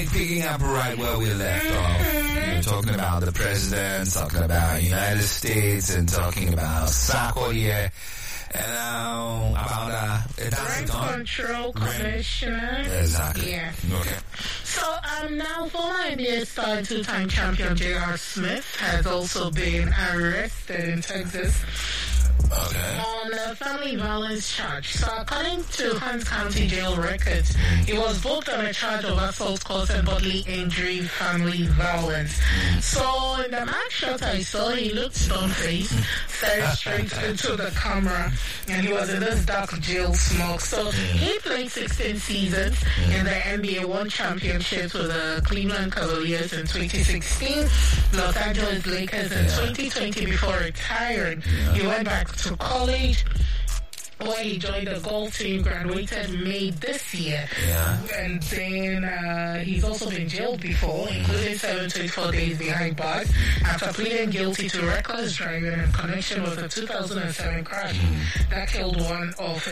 picking up right where we left off. You're talking about the president, talking about United States, and talking about soccer here. And about Rent Control Commissioner. Exactly. Yeah. Okay. So now former NBA star and two-time champion J.R. Smith has also been arrested in Texas. Okay. On a family violence charge. So according to Hunt County Jail records, he was booked on a charge of assault causing bodily injury, family violence. So in the mugshot I saw, he looked stone-faced, stared straight into the camera, and he was in this dark jail smoke. So he played 16 seasons in the NBA, won championships with the Cleveland Cavaliers in 2016, Los Angeles Lakers in 2020 before retiring. He went back to college, where he joined the golf team, graduated May this year. Yeah. And then he's also been jailed before, including 724 days behind bars, after pleading guilty to reckless driving in connection with a 2007 crash that killed one of